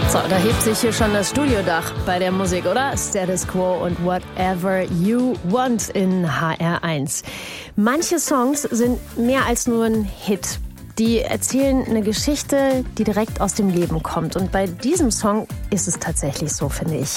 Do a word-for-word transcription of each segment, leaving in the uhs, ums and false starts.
So, da hebt sich hier schon das Studiodach bei der Musik, oder? Status Quo und Whatever You Want in H R eins. Manche Songs sind mehr als nur ein Hit. Die erzählen eine Geschichte, die direkt aus dem Leben kommt. Und bei diesem Song ist es tatsächlich so, finde ich.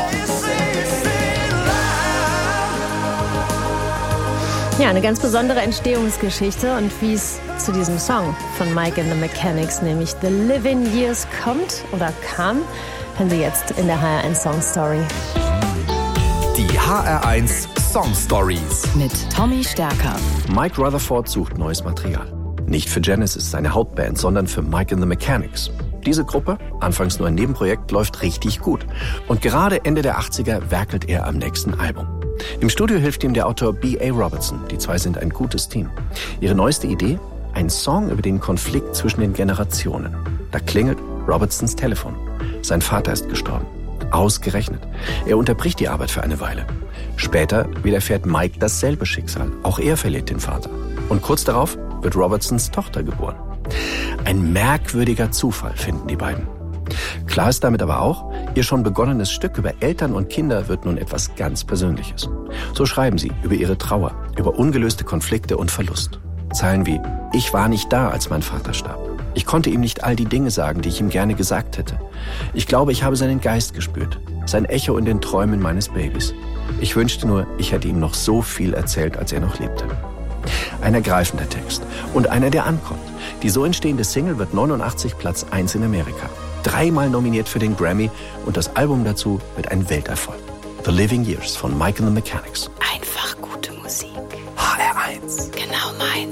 Ja, eine ganz besondere Entstehungsgeschichte und wie es zu diesem Song von Mike and the Mechanics, nämlich The Living Years, kommt oder kam, hören Sie jetzt in der H R eins Song Story. Die H R eins Song Stories mit Tommy Stärker. Mike Rutherford sucht neues Material. Nicht für Genesis, seine Hauptband, sondern für Mike and the Mechanics. Diese Gruppe, anfangs nur ein Nebenprojekt, läuft richtig gut. Und gerade Ende der achtziger werkelt er am nächsten Album. Im Studio hilft ihm der Autor B A Robertson. Die zwei sind ein gutes Team. Ihre neueste Idee? Ein Song über den Konflikt zwischen den Generationen. Da klingelt Robertsons Telefon. Sein Vater ist gestorben. Ausgerechnet. Er unterbricht die Arbeit für eine Weile. Später widerfährt Mike dasselbe Schicksal. Auch er verliert den Vater. Und kurz darauf wird Robertsons Tochter geboren. Ein merkwürdiger Zufall, finden die beiden. Klar ist damit aber auch, ihr schon begonnenes Stück über Eltern und Kinder wird nun etwas ganz Persönliches. So schreiben sie über ihre Trauer, über ungelöste Konflikte und Verlust. Zeilen wie: Ich war nicht da, als mein Vater starb. Ich konnte ihm nicht all die Dinge sagen, die ich ihm gerne gesagt hätte. Ich glaube, ich habe seinen Geist gespürt, sein Echo in den Träumen meines Babys. Ich wünschte nur, ich hätte ihm noch so viel erzählt, als er noch lebte. Ein ergreifender Text und einer, der ankommt. Die so entstehende Single wird neunundachtzig Platz eins in Amerika. Dreimal nominiert für den Grammy und das Album dazu wird ein Welterfolg. The Living Years von Mike and the Mechanics. Einfach gute Musik. H R eins. Genau mein.